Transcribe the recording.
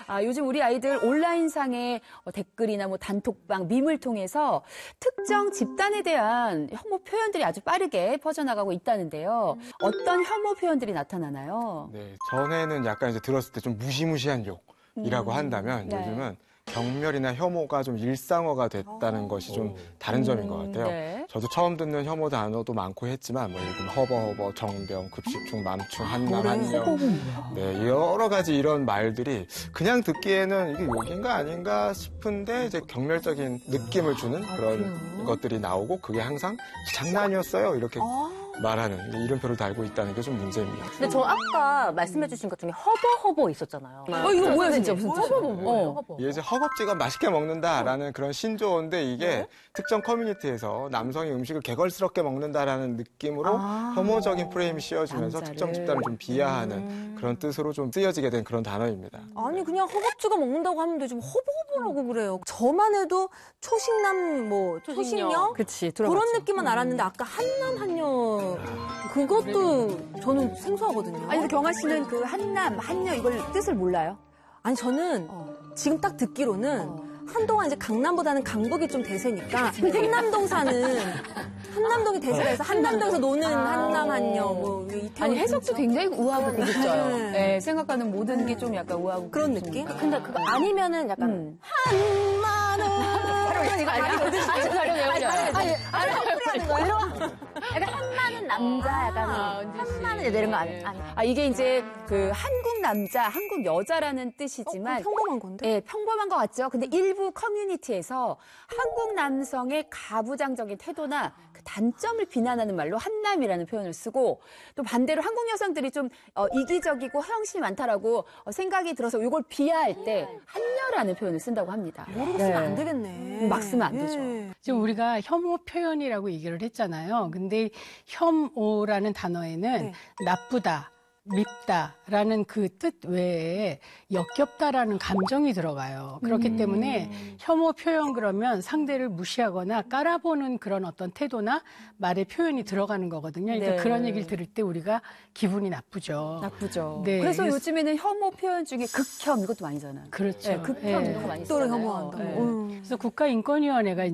요즘 우리 아이들 온라인상의 댓글이나 뭐 단톡방, 밈을 통해서 특정 집단에 대한 혐오 표현들이 아주 빠르게 퍼져나가고 있다는데요. 어떤 혐오 표현들이 나타나나요? 네, 전에는 약간 이제 들었을 때 좀 무시무시한 욕이라고 한다면 네. 요즘은 경멸이나 혐오가 좀 일상어가 됐다는 것이 좀 다른 점인 것 같아요. 네. 저도 처음 듣는 혐오 단어도 많고 했지만 뭐 예를 들면 허버허버, 정병, 급식충, 맘충, 한남, 한녀 네, 여러 가지 이런 말들이 그냥 듣기에는 이게 욕인가 아닌가 싶은데 이제 경멸적인 느낌을 주는 그런 것들이 나오고 그게 항상 장난이었어요 이렇게 말하는 이름표를 달고 있다는 게 좀 문제입니다. 근데 저 아까 말씀해 주신 것 중에 허버 있었잖아요. 이거 뭐야 진짜 무슨 허버 뭐예요? 이게 이제 허겁지겁 맛있게 먹는다라는 그런 신조어인데 이게 특정 커뮤니티에서 남성이 음식을 개걸스럽게 먹는다라는 느낌으로 혐오적인 프레임이 씌워지면서 남자를. 특정 집단을 좀 비하하는 그런 뜻으로 좀 쓰여지게 된 그런 단어입니다. 아니 그냥 허겁지겁 먹는다고 하면 되지 좀 허버허버라고 그래요. 저만 해도 초식남 초식녀 그치, 그런 들어봤죠. 느낌만 알았는데 아까 한남 한녀 그것도 저는 생소하거든요. 아니, 근데 경아 씨는 그 한남, 한녀 이걸 뜻을 몰라요? 아니 저는 지금 딱 듣기로는 한동안 이제 강남보다는 강북이 좀 대세니까 한남동 사는 한남동이 대세라서 한남동에서 노는 한남 한녀 뭐 이태원 아니, 해석도 굉장히 우아하고 고급져요. 네. 네, 생각하는 모든 게 좀 약간 우아하고 그런 고급지니까. 느낌? 근데 그거 아니면은 약간 한마는 이거 약간 한마는 남자 약간 한마는 이런 거 아니. 이게 이제 그 한국 남자, 한국 여자라는 뜻이지만 평범한 건데? 예, 평범한 것 같죠. 근데 일부 커뮤니티에서 한국 남성의 가부장적인 태도나 그 단점을 비난하는 말로 한남이라는 표현을 쓰고 또 반대로 한국 여성들이 좀 이기적이고 허영심이 많다라고 생각이 들어서 이걸 비하할 때 한녀라는 표현을 쓴다고 합니다. 모르고 쓰면 안 되겠네. 막 쓰면 안 되죠. 지금 우리가 혐오 표현이라고 얘기를 했잖아요. 근데 혐오라는 단어에는 나쁘다, 밉다라는 그 뜻 외에 역겹다라는 감정이 들어가요. 그렇기 때문에 혐오 표현 그러면 상대를 무시하거나 깔아보는 그런 어떤 태도나 말의 표현이 들어가는 거거든요. 그러니까 네. 그런 얘기를 들을 때 우리가 기분이 나쁘죠. 나쁘죠. 네, 그래서 그래서- 요즘에는 혐오 표현 중에 극혐 이것도 많이잖아요. 그렇죠. 네, 극혐 네. 이런 거 많이 극도를 쓰잖아요. 혐오한다. 네. 그래서 국가인권위원회가